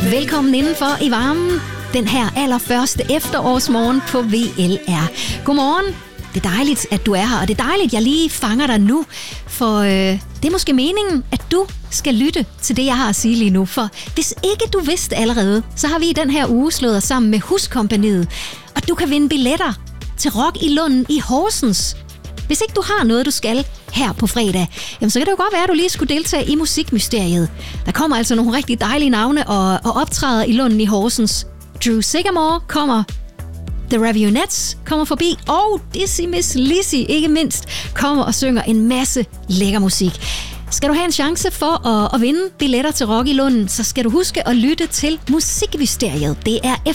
Velkommen indenfor i varmen. Den her allerførste efterårsmorgen på VLR. Godmorgen. Det er dejligt, at du er her, og det er dejligt, at jeg lige fanger dig nu. For det er måske meningen, at du skal lytte til det, jeg har at sige lige nu. For hvis ikke du vidste allerede, så har vi i den her uge slået os sammen med Huskompagniet. Og du kan vinde billetter til Rock i Lunden i Horsens. Hvis ikke du har noget, du skal her på fredag, jamen så kan det jo godt være, at du lige skulle deltage i Musikmysteriet. Der kommer altså nogle rigtig dejlige navne og optræder i Lunden i Horsens. Drew Sigamore kommer, The Raveonettes kommer forbi, og Dizzy Miss Lizzy ikke mindst kommer og synger en masse lækker musik. Skal du have en chance for at vinde billetter til Rock i Lunden, så skal du huske at lytte til Musikmysteriet. Det er